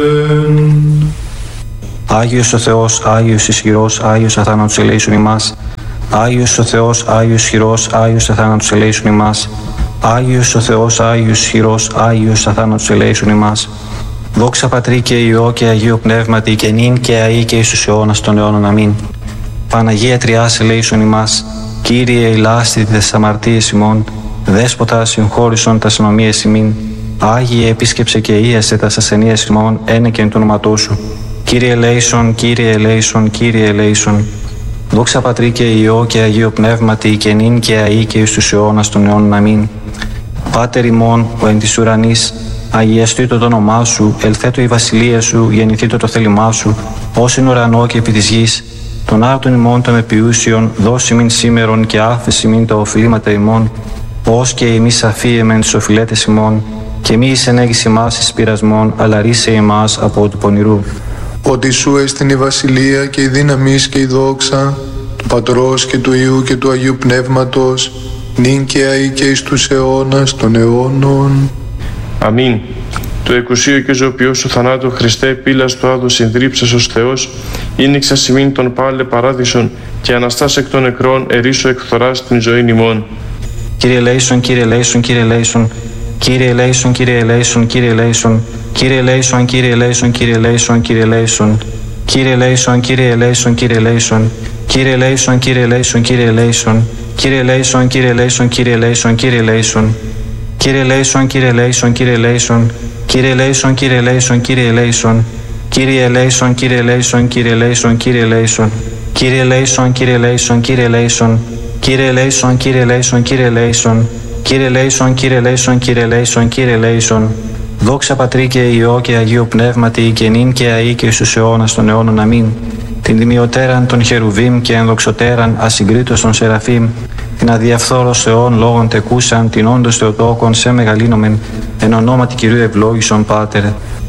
Άγιος ο Θεός, Άγιος ισχυρός, Άγιος αθάνατος ελέησον ημάς. Άγιος ο Θεός, Άγιος ισχυρός, Άγιος αθάνατος ελέησον ημάς. Άγιος ο Θεός, Άγιος ισχυρός, Άγιος αθάνατος ελέησον ημάς. Δόξα Πατρί και Υιό και Αγίο Πνεύματι και νυν και αεί και εις τους αιώνας των αιώνων. Αμήν. Παναγία Τριάς ελέησον ημάς. Κύριε ηλάστη τες αμαρτίες ημών, Δέσποτα συγχώρησον τας ανομίες ημίν. Άγιε επίσκεψε και ίασε τας ασθενείας ημών, ένεκεν του όνοματός σου. Κύριε ελέησον, Κύριε ελέησον, Κύριε ελέησον. Δόξα Πατρί και Υιό και Αγίο Πνεύματι και νυν και αεί και εις τους αιώνας των αιώνων. Αμήν. Πάτερ ημών, ο εν της ουρανής, αγιαστήτω το όνομά σου, ελθέτω η βασιλεία σου, γεννηθήτω το θέλημά σου, ως εν ουρανό και επί της γης. Των άρτων ημών των επιούσιων, δώσει μην σήμερον και άφεση μην τα οφειλήματα ημών, ως και εμείς αφίεμεν τους οφειλέτες ημών, και μη εισενέγεις ημάς εις πειρασμών, αλλά ρίσε ημάς από του πονηρού. Ότι σου έστειν η βασιλεία και η δύναμις και η δόξα, του Πατρός και του Υιού και του Αγίου Πνεύματος, νυν και αεί και εις τους αιώνας των αιώνων. Αμήν. Το εκουσίου και ζωοποιό σου θανάτου Χριστέ, πύλας του άδου συνδρίψας ως Θεός, ήνιξας ημίν τον πάλε παράδεισον και αναστάς εκ των νεκρών ερήσου εκφθοράς την ζωήν ημών. Κύριε ελέησον, Κύριε ελέησον, Κύριε ελέησον. Κύριε ελέησον, Κύριε ελέησον, Κύριε ελέησον. Κύριε ελέησον, Κύριε ελέησον, Κύριε ελέησον, Κύριε ελέησον. Κύριε ελέησον, Κύριε ελέησον, Κύριε ελέησον. Κύριε ελέησον, Κύριε ελέησον, Κύριε ελέησον. Κύριε ελέησον, Κύριε ελέησον, Κύριε ελέησον, Κύριε ελέησον. Κύριε ελέησον, Κύριε ελέησον, Κύριε ελέησον. Κύριε ελέησον, Κύριε ελέησον, Κύριε ελέησον. Κύριε ελέησον, Κύριε ελέησον, Κύριε ελέησον, Κύριε ελέησον. Κύριε ελέησον, Κύριε ελέησον, Κύριε ελέησον. Κύριε ελέησον, Κύριε ελέησον, Κύριε ελέησον. Κύριε ελέησον, Κύριε ελέησον, Κύριε ελέησον, Κύριε ελέησον. Δόξα Πατρί και Υιό και Αγίου Πνεύματι και νυν και αεί και εις τους αιώνας των αιώνων. Αμήν. Την τιμιωτέραν των Χερουβίμ και ενδοξωτέραν ασυγκρίτως των Σεραφείμ, την αδιαφθόρος Θεόν λόγων τεκούσαν, την όντως Θεοτόκον σε μεγαλύνομεν, εν ονόματι Κυρίου ευλόγησον Πάτερ.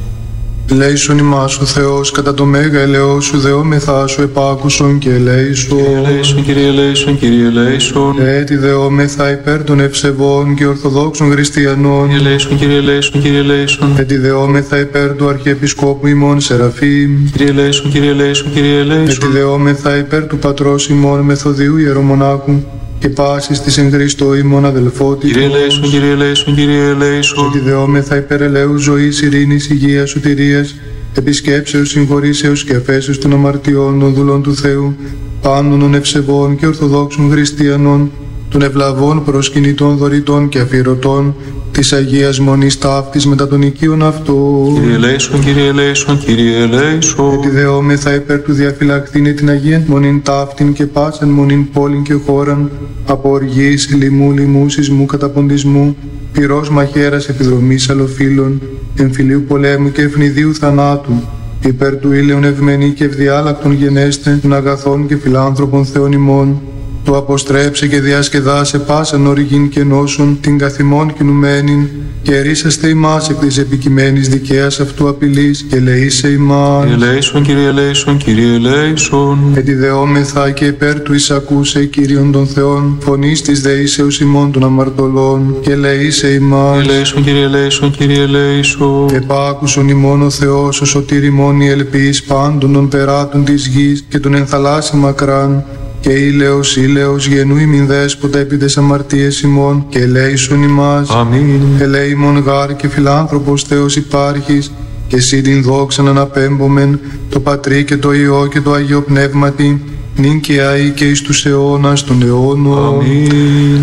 Ελέησον ημάς ο Θεός κατά το μέγα ελεός σου, δεόμεθά σου επάκουσον και ελέησον. Κύριε ελέησον, Κύριε ελέησον, Κύριε ελέησον. Έτσι δεόμεθα υπέρ των ευσεβών και ορθοδόξων χριστιανών. Κύριε ελέησον, Κύριε ελέησον, Κύριε ελέησον. Έτσι δεόμεθα υπέρ του Αρχιεπισκόπου ημών Σεραφείμ. Κύριε ελέησον, Κύριε ελέησον, Κύριε ελέησον. Έτσι δεόμεθα υπέρ του Πατρός ημών Μεθοδίου Ιερομονάχου και πάσης της εν Χριστώ ημών αδελφότητος. Κύριε ελέησον, Κύριε ελέησον, Κύριε ελέησον. Και τη δεόμεθα υπέρ ελέους ζωής, ειρήνης, υγείας, σωτηρίας, επισκέψεως, συγχωρήσεως και αφέσεως των αμαρτιών των δούλων του Θεού, πάντων των ευσεβών και ορθοδόξων χριστιανών, των ευλαβών προσκυνητών δωρητών και αφιερωτών, της Αγίας Μονής ταύτης μετά των οικείων αυτών. Κύριε ελέησον, Κύριε ελέησον, Κύριε ελέησον. Και τη δεόμεθα υπέρ του διαφυλακτήνε την Αγία Μονήν ταύτην και πάσαν μονήν πόλην και χώραν, από οργής, λοιμού, λοιμού, σεισμού, καταποντισμού, πυρός μαχαίρας, επιδρομής αλλοφύλων, εμφυλίου πολέμου και ευνηδίου θανάτου, υπέρ του ήλαιον ευμένη και ευδιάλακτον γενέστε, των αγαθών και φιλάνθρωπων Θεών ημών, του αποστρέψε και διασκεδάσε πάσαν οργήν και νόσον, την καθημών κινουμένην, και ρίσαστε ημάς εκ της επικειμένης δικαίας αυτού απειλής, και λεήσε ημάς. Κύριε ελέησον, Κύριε ελέησον, Κύριε ελέησον. Ετιδεόμεθα και υπέρ του εισακούσε Κύριον των Θεών, φωνής της δεήσεως ημών των αμαρτωλών, και λεήσε ημάς. Κύριε ελέησον, Κύριε ελέησον, Κύριε ελέησον. Επάκουσον ημών ο Θεός, ο σωτήρ ημών η ελπίς πάντων των περάτων της γης και των ενθαλάσσι μακράν, και ήλαιος, ήλαιος, γενού ημιν δέσποτα επί τες αμαρτίες ημών, και ελέησον ημάς. Αμήν. Ελέημον γάρ και φιλάνθρωπος Θεός υπάρχεις, και εσύ την δόξαν αναπέμπομεν, το Πατρί και το Υιό και το Αγίο Πνεύματι, νυν και αεί και εις τους αιώνας των αιώνων. Αμήν.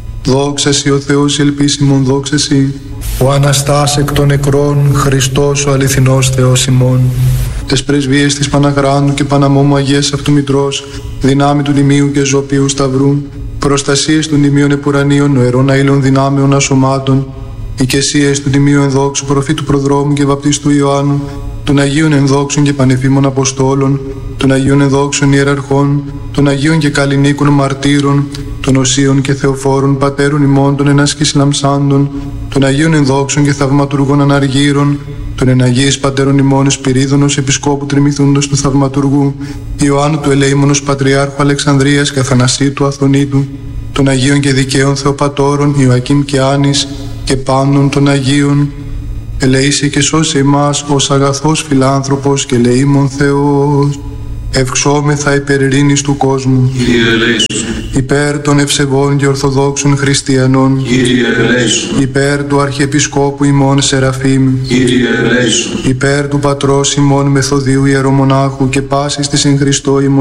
Δόξα σοι ο Θεός ελπίσιμον, δόξα σοι. Ο Αναστάς εκ των νεκρών, Χριστός ο αληθινός Θεός ημών. Τες πρεσβείες της Παναγράντου και Παναμόμου Αγίας αυτού Μητρός, δυνάμει του Τιμίου και Ζωπίου Σταυρού, προστασίες των Τιμίων Επουρανίων, νοερών αήλων δυνάμεων ασωμάτων, οικεσίες του Τιμίου Ενδόξου Προφήτου Προδρόμου και Βαπτιστού Ιωάννου, των Αγίων Ενδόξων και Πανεφήμων Αποστόλων, των Αγίων Ενδόξων Ιεραρχών, των Αγίων και Καλλινίκων Μαρτύρων, των Οσίων και Θεοφόρων Πατέρων ημών, των Ενάσκης Λαμψάντων, των Αγίων Ενδόξων και Θαυματουργών Αναργύρων, των Εναγίης Πατέρων ημών Σπυρίδωνος Επισκόπου Τριμηθούντος του Θαυματουργού, Ιωάννου του Ελεήμονος Πατριάρχου Αλεξανδρίας και Αθανασίου του Αθωνίτου, των Αγίων και Δικαίων Θεοπατώρων Ιωακήμ και Άνης και πάντων των Αγίων, ελέησε και σώσε εμάς ως αγαθός φιλάνθρωπος και ελεήμων Θεός. Ευξόμεθα υπέρ ειρήνης του κόσμου. Κύριε ελέησον. Υπέρ των ευσεβών και ορθοδόξων χριστιανών. Κύριε ελέησον. Υπέρ του Αρχιεπισκόπου ημών Σεραφείμ. Κύριε ελέησον. Υπέρ του Πατρός ημών Μεθοδίου Ιερομονάχου και πάσης της εν Χριστώ ημών